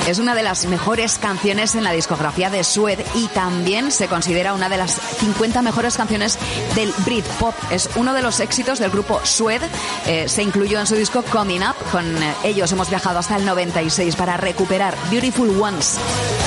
Es una de las mejores canciones en la discografía de Suede y también se considera una de las 50 mejores canciones del Britpop. Es uno de los éxitos del grupo Suede. Se incluyó en su disco Coming Up. Con ellos hemos viajado hasta el 96 para recuperar Beautiful Ones.